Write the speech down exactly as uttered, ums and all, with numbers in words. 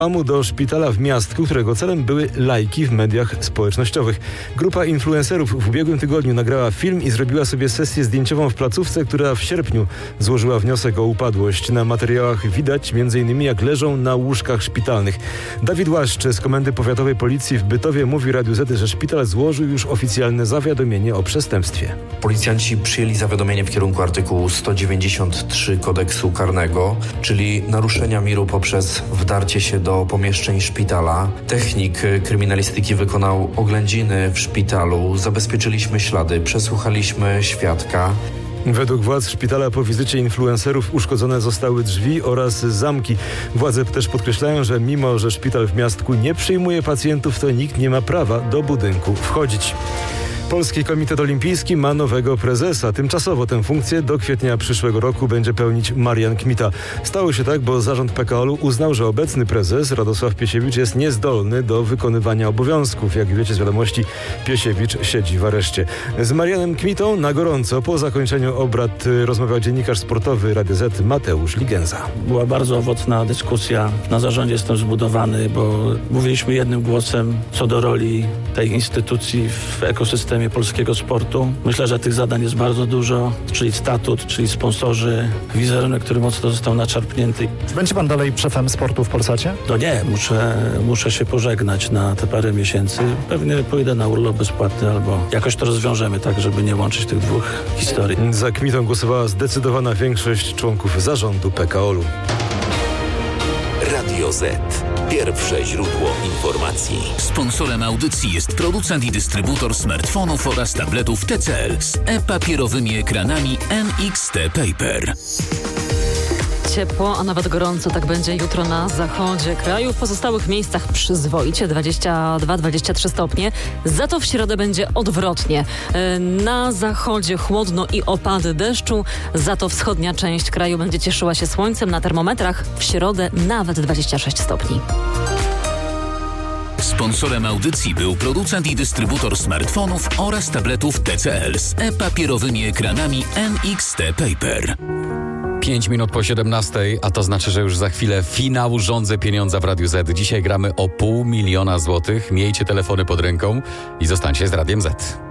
do szpitala w Miastku, którego celem były lajki w mediach społecznościowych. Grupa influencerów w ubiegłym tygodniu nagrała film i zrobiła sobie sesję zdjęciową w placówce, która w sierpniu złożyła wniosek o upadłość. Na materiałach widać m.in. jak leżą na łóżkach szpitalnych. Dawid Łaszcz z Komendy Powiatowej Policji w Bytowie mówi Radiu Z, że szpital złożył już oficjalne zawiadomienie o przestępstwie. Policjanci przyjęli zawiadomienie w kierunku artykułu sto dziewięćdziesiąt trzy kodeksu karnego, czyli naruszenia miru poprzez wdarcie się do do pomieszczeń szpitala. Technik kryminalistyki wykonał oględziny w szpitalu, zabezpieczyliśmy ślady, przesłuchaliśmy świadka. Według władz szpitala po wizycie influencerów uszkodzone zostały drzwi oraz zamki. Władze też podkreślają, że mimo, że szpital w Miastku nie przyjmuje pacjentów, to nikt nie ma prawa do budynku wchodzić. Polski Komitet Olimpijski ma nowego prezesa. Tymczasowo tę funkcję do kwietnia przyszłego roku będzie pełnić Marian Kmita. Stało się tak, bo zarząd P K O L-u uznał, że obecny prezes Radosław Piesiewicz jest niezdolny do wykonywania obowiązków. Jak wiecie z wiadomości, Piesiewicz siedzi w areszcie. Z Marianem Kmitą na gorąco po zakończeniu obrad rozmawiał dziennikarz sportowy Radia Z Mateusz Ligenza. Była bardzo owocna dyskusja. Na zarządzie jestem zbudowany, bo mówiliśmy jednym głosem co do roli tej instytucji w ekosystemie polskiego sportu. Myślę, że tych zadań jest bardzo dużo, czyli statut, czyli sponsorzy, wizerunek, który mocno został naczerpnięty. Będzie pan dalej szefem sportu w Polsacie? No nie, muszę, muszę się pożegnać na te parę miesięcy. Pewnie pójdę na urlop bezpłatny albo jakoś to rozwiążemy tak, żeby nie łączyć tych dwóch historii. Za Kmitą głosowała zdecydowana większość członków zarządu P K O L-u. Radio Z. Pierwsze źródło informacji. Sponsorem audycji jest producent i dystrybutor smartfonów oraz tabletów T C L z e-papierowymi ekranami N X T Paper. Ciepło, a nawet gorąco. Tak będzie jutro na zachodzie kraju. W pozostałych miejscach przyzwoicie dwadzieścia dwa dwadzieścia trzy stopnie. Za to w środę będzie odwrotnie. Na zachodzie chłodno i opady deszczu. Za to wschodnia część kraju będzie cieszyła się słońcem. Na termometrach w środę nawet dwadzieścia sześć stopni. Sponsorem audycji był producent i dystrybutor smartfonów oraz tabletów T C L z e-papierowymi ekranami N X T Paper. Pięć minut po siedemnastej, a to znaczy, że już za chwilę finał Rządzę Pieniądza w Radiu Z. Dzisiaj gramy o pół miliona złotych. Miejcie telefony pod ręką i zostańcie z Radiem Z.